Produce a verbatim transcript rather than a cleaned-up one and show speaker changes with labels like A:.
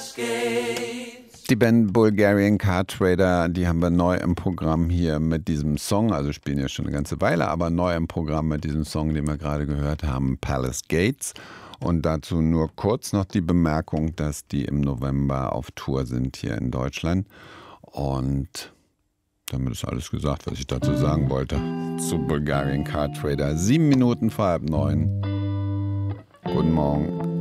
A: Die Band Bulgarian Car Trader, die haben wir neu im Programm hier mit diesem Song, also spielen ja schon eine ganze Weile, aber neu im Programm mit diesem Song, den wir gerade gehört haben, Palace Gates. Und dazu nur kurz noch die Bemerkung, dass die im November auf Tour sind hier in Deutschland. Und damit ist alles gesagt, was ich dazu sagen wollte, zu Bulgarian Car Trader. Sieben Minuten vor halb neun. Guten Morgen.